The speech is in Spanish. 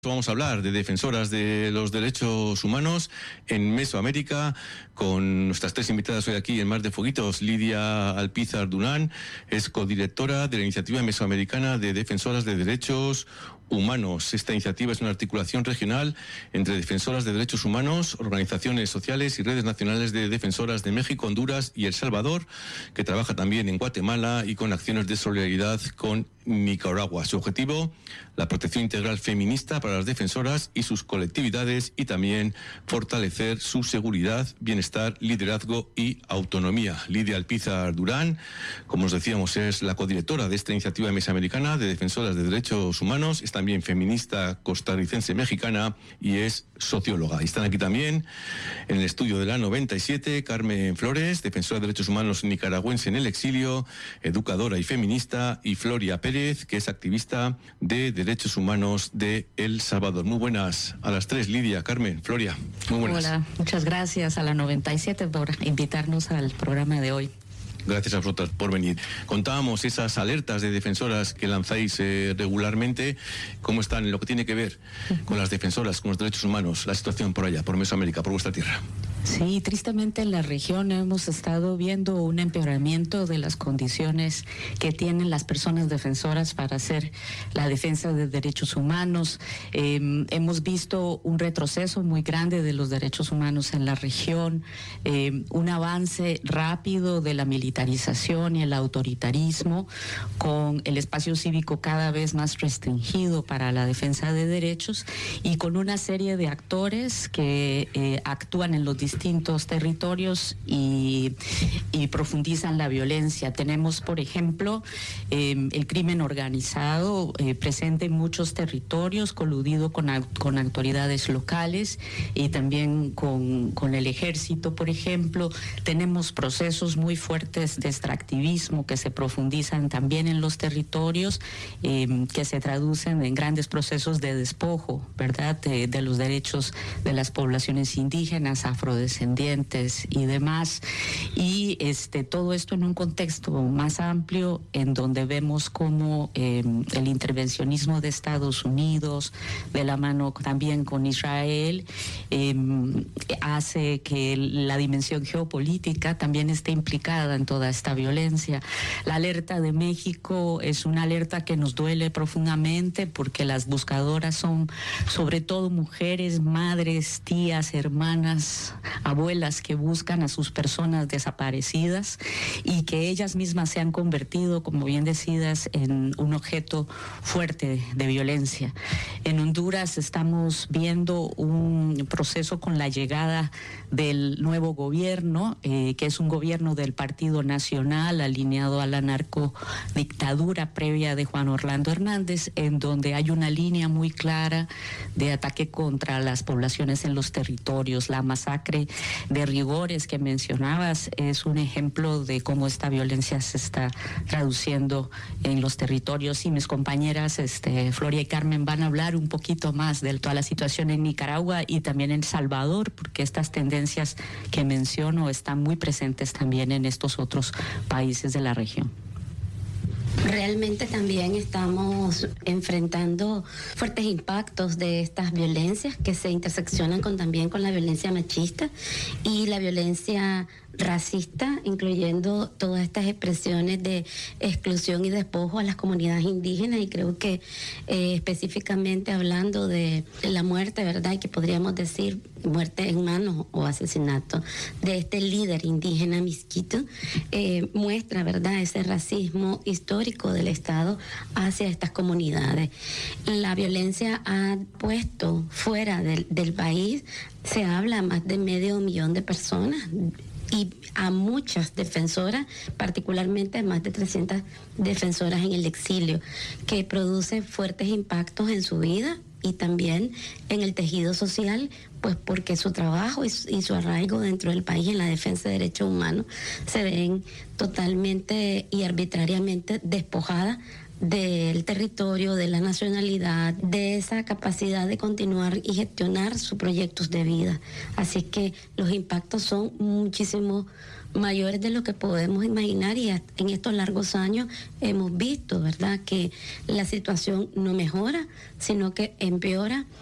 Vamos a hablar de defensoras de los derechos humanos en Mesoamérica con nuestras tres invitadas hoy aquí en Mar de Fueguitos. Lidia Alpizar Durán es codirectora de la Iniciativa Mesoamericana de Defensoras de Derechos Humanos. Esta iniciativa es una articulación regional entre defensoras de derechos humanos, organizaciones sociales y redes nacionales de defensoras de México, Honduras y El Salvador, que trabaja también en Guatemala y con acciones de solidaridad con Nicaragua. Su objetivo, la protección integral feminista para las defensoras y sus colectividades, y también fortalecer su seguridad, bienestar, liderazgo y autonomía. Lidia Alpizar Durán, como os decíamos, es la codirectora de esta iniciativa mesoamericana de defensoras de derechos humanos, es también feminista costarricense mexicana y es socióloga. Y están aquí también en el estudio de la 97 Carmen Flores, defensora de derechos humanos nicaragüense en el exilio, educadora y feminista, y Floria Pérez, que es activista de derechos humanos de El Salvador. Muy buenas a las tres, Lidia, Carmen, Floria. Muy buenas. Hola, muchas gracias a la 97 por invitarnos al programa de hoy. Gracias a vosotras por venir. Contábamos esas alertas de defensoras que lanzáis regularmente. ¿Cómo están en lo que tiene que ver con las defensoras, con los derechos humanos, la situación por allá, por Mesoamérica, por vuestra tierra? Sí, tristemente en la región hemos estado viendo un empeoramiento de las condiciones que tienen las personas defensoras para hacer la defensa de derechos humanos. Hemos visto un retroceso muy grande de los derechos humanos en la región, un avance rápido de la militarización y el autoritarismo, con el espacio cívico cada vez más restringido para la defensa de derechos y con una serie de actores que actúan en los distintos territorios y profundizan la violencia. Tenemos, por ejemplo, el crimen organizado presente en muchos territorios, coludido con autoridades locales y también con el ejército, por ejemplo. Tenemos procesos muy fuertes de extractivismo que se profundizan también en los territorios, que se traducen en grandes procesos de despojo, ¿verdad?, de los derechos de las poblaciones indígenas, afrodescendientes y demás. Y todo esto en un contexto más amplio, en donde vemos cómo el intervencionismo de Estados Unidos, de la mano también con Israel, hace que la dimensión geopolítica también esté implicada en toda esta violencia. La alerta de México es una alerta que nos duele profundamente, porque las buscadoras son sobre todo mujeres, madres, tías, hermanas, abuelas que buscan a sus personas desaparecidas y que ellas mismas se han convertido, como bien decidas, en un objeto fuerte de violencia. En Honduras estamos viendo un proceso con la llegada del nuevo gobierno, que es un gobierno del Partido Nacional alineado a la narcodictadura previa de Juan Orlando Hernández, en donde hay una línea muy clara de ataque contra las poblaciones en los territorios. La masacre de Rigores que mencionabas es un ejemplo de cómo esta violencia se está traduciendo en los territorios, y mis compañeras Floria y Carmen van a hablar un poquito más de toda la situación en Nicaragua y también en El Salvador, porque estas tendencias que menciono están muy presentes también en estos otros países de la región. Realmente también estamos enfrentando fuertes impactos de estas violencias que se interseccionan también con la violencia machista y la violencia racista, incluyendo todas estas expresiones de exclusión y despojo a las comunidades indígenas. Y creo que específicamente hablando de la muerte, ¿verdad?, y que podríamos decir muerte en manos o asesinato de este líder indígena Miskito, muestra, ¿verdad?, ese racismo histórico del Estado hacia estas comunidades. La violencia ha puesto fuera del país, se habla a más de 500,000 de personas, y a muchas defensoras, particularmente a más de 300 defensoras en el exilio, que produce fuertes impactos en su vida y también en el tejido social, pues porque su trabajo y su arraigo dentro del país en la defensa de derechos humanos se ven totalmente y arbitrariamente despojadas del territorio, de la nacionalidad, de esa capacidad de continuar y gestionar sus proyectos de vida. Así que los impactos son muchísimo mayores de lo que podemos imaginar, y en estos largos años hemos visto, ¿verdad?, que la situación no mejora, sino que empeora,